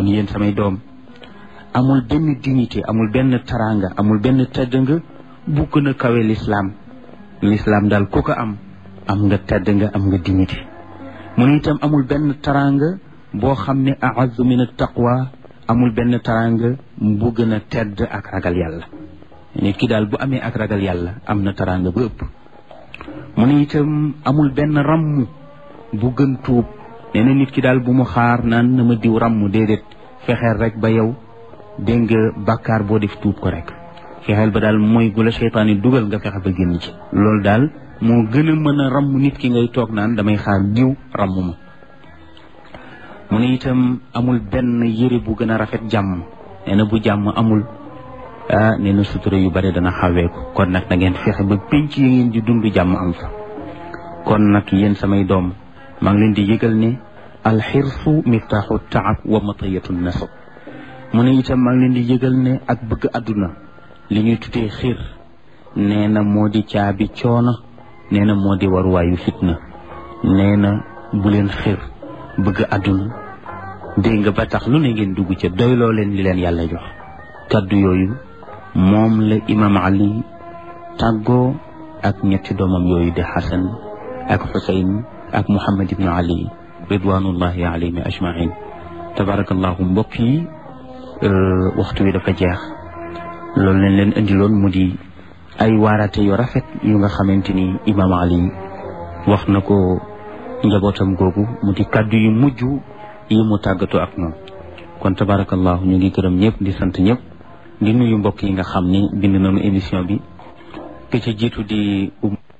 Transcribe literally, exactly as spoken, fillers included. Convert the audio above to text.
kon yéen samay doom amul benn dignité amul benn taranga amul benn tedd nga bu gën a kawe l'islam l'islam daal ku ko am am nga tedd nga am nga dignité mu ne itam amul benn taranga boo xam ne a'azzu min at-taqwa amul benn taranga bu gën a tedd ak ragal yàlla nit ki daal bu amee ak ragal yàlla am na taranga ba ëpp mu ne itam amul benn ramm bu gën tuub nee na nit ki daal bu mu xaar naan na ma diw ramm déedéet fexeel rek ba yow dégg nga bàkkaar boo def tuub ko rek fexeel ba daal mooy gu la seytaan yi dugal nga fexe ba génn ci loolu daal moo gën a mën a ramm nit ki ngay toog naan damay xaar diw ramm ma mu ne itam amul benn yëre bu gën a rafet jàmm nee na bu jàmm amul ah nee na sutura yu bare dana xaweeku kon nag na ngeen fexe ba pénc yi ngeen di dund jàmm am fa kon nag yéen samay doom maa ngi leen di yëgal ne alxirsu miftaaxu taab wa matayatu nasab mu ne itam maa ngi leen di yëgal ne ak bëgg àdduna li ñuy tuddee xir nee na moo di caabi coono nee na moo di waruwaayu fitna nee na bu leen xir bëgg àdduna dégg nga ba tax lu ne ngeen dugg ca doyloo leen li leen yàlla jox kaddu yooyu moom la imam ali tàggoo ak ñetti doomam yooyu di xasan ak xusayn ak muhammad ibnu ali ridwanullahi alayhim ajmain tabarakallahu mbokk yi waxtu wi dafa jeex loolu leen leen indiloon mu di ay waarate yu rafet yu nga xamante ni imam ali wax na ko njabootam googu mu di kaddu yu mujj yi mu tàggatoo ak ñoom kon tabarakallahu ñu ngi gërëm ñëpp di sant ñëpp di nuyu mbokk yi nga xam ni bind nañu émission bi ke ca jiitu di